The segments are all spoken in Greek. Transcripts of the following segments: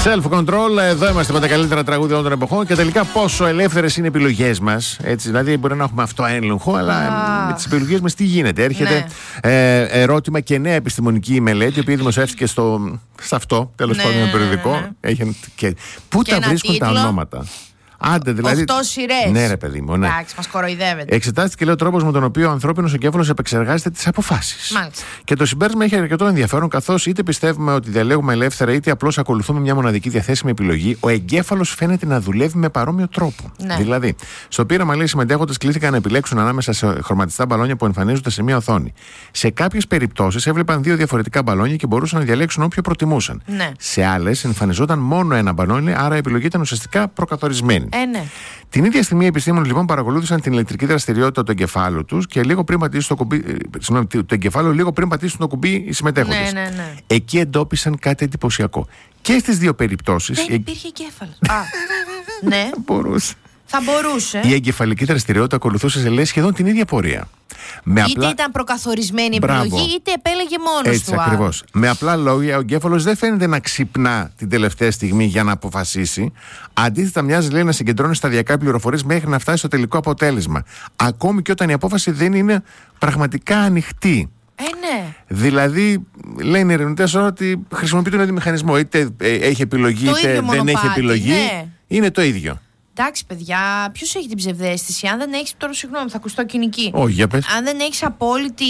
Self-control, εδώ είμαστε με τα καλύτερα τραγούδια όλων των εποχών και τελικά πόσο ελεύθερες είναι οι επιλογές μας. Έτσι, δηλαδή, μπορεί να έχουμε αυτοέλεγχο, αλλά με τις επιλογές μας τι γίνεται. Έρχεται ερώτημα και νέα επιστημονική μελέτη, η οποία δημοσιεύτηκε σε αυτό, τέλος πάντων, ένα περιοδικό. Πού τα βρίσκουν τα ονόματα. Άντε, δηλαδή. 8 σειρές. Ναι, ρε παιδί μου. Ναι. Εντάξει, μας κοροϊδεύετε. Εξετάστηκε, λέει, ο τρόπος με τον οποίο ο ανθρώπινος εγκέφαλος επεξεργάζεται τις αποφάσεις. Μάλιστα. Και το συμπέρασμα έχει αρκετό ενδιαφέρον, καθώς είτε πιστεύουμε ότι διαλέγουμε ελεύθερα, είτε απλώς ακολουθούμε μια μοναδική διαθέσιμη επιλογή, ο εγκέφαλος φαίνεται να δουλεύει με παρόμοιο τρόπο. Ναι. Δηλαδή, στο πείραμα, λέει, οι συμμετέχοντες κλήθηκαν να επιλέξουν ανάμεσα σε χρωματιστά μπαλόνια που εμφανίζονται σε μια οθόνη. Σε κάποιες περιπτώσεις έβλεπαν 2 διαφορετικά μπαλόνια και μπορούσαν να διαλέξουν όποιο προτιμούσαν. Ναι. Σε άλλες εμφανιζόταν μόνο ένα μπαλόνι, άρα η επιλογή ήταν ουσιαστικά προκαθορισμένη. Ναι. Την ίδια στιγμή οι επιστήμονες λοιπόν παρακολούθησαν την ηλεκτρική δραστηριότητα του εγκεφάλου τους και λίγο πριν πατήσουν το κουμπί. Το εγκεφάλου λίγο πριν πατήσουν το κουμπί οι συμμετέχοντες. Ναι. Εκεί εντόπισαν κάτι εντυπωσιακό. Και στις δύο περιπτώσεις. Δεν υπήρχε εγκέφαλος. Ναι. Θα μπορούσε. Η εγκεφαλική δραστηριότητα ακολουθούσε σε λέει σχεδόν την ίδια πορεία. Είτε ήταν προκαθορισμένη η επιλογή, είτε επέλεγε μόνος του. Έτσι ακριβώς. Με απλά λόγια, ο εγκέφαλος δεν φαίνεται να ξυπνά την τελευταία στιγμή για να αποφασίσει. Αντίθετα, μοιάζει, λέει, να συγκεντρώνει σταδιακά πληροφορίες μέχρι να φτάσει στο τελικό αποτέλεσμα. Ακόμη και όταν η απόφαση δεν είναι πραγματικά ανοιχτή. Ναι. Δηλαδή, λένε οι ερευνητές ότι χρησιμοποιεί τον ίδιο μηχανισμό. Είτε έχει επιλογή, είτε δεν έχει επιλογή. Ναι. Είναι το ίδιο. Εντάξει, παιδιά, ποιος έχει την ψευδαίσθηση? Αν δεν έχεις. Τώρα, συγγνώμη, θα ακουστώ κοινική. Όχι, για πες. Αν δεν έχεις απόλυτη.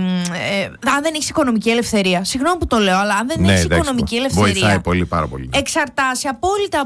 Αν δεν έχεις οικονομική ελευθερία. Συγγνώμη που το λέω, αλλά αν δεν έχεις οικονομική ελευθερία. Βοηθάει πολύ, πάρα πολύ. Εξαρτάσαι απόλυτα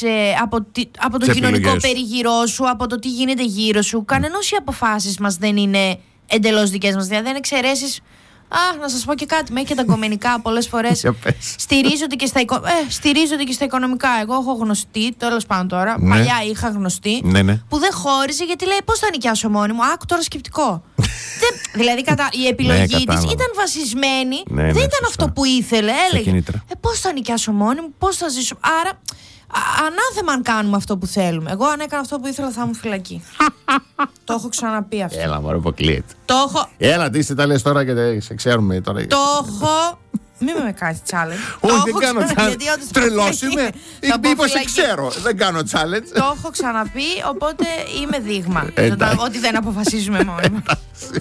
από το κοινωνικό περιγυρό σου, από το τι γίνεται γύρω σου. Κανενός οι αποφάσεις μας δεν είναι εντελώς δικές μας. Δηλαδή, δεν εξαιρέσεις. Να σας πω και κάτι, με και τα κομμενικά πολλές φορές στηρίζονται και στα οικονομικά. Εγώ έχω γνωστή, τέλος πάντων τώρα, παλιά είχα γνωστή, που δεν χώριζε γιατί λέει πώς θα νοικιάσω μόνη μου. Άκου τώρα σκεπτικό. Δηλαδή η επιλογή της ήταν βασισμένη, δεν ήταν αυτό που ήθελε. Έλεγε πώς θα νοικιάσω μόνη μου, πώς θα ζήσω. Άρα ανάθεμα αν κάνουμε αυτό που θέλουμε. Εγώ αν έκανα αυτό που ήθελα θα ήμουν φυλακή. Το έχω ξαναπεί αυτό. Έλα μωρέ, αποκλείεται. Το έχω. Έλα, τι τα λες τώρα και σε ξέρουμε τώρα. Το έχω. Μην με κάνει challenge. Όχι, δεν κάνω challenge. Τρελός είμαι. Είπα σε ξέρω. Δεν κάνω challenge. Το έχω ξαναπεί, οπότε είμαι δείγμα. Ότι δεν αποφασίζουμε μόνοι μας.